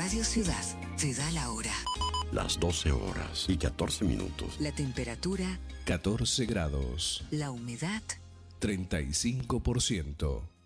Radio Ciudad te da la hora. Las 12 horas y 14 minutos. La temperatura 14 grados. La humedad 35%.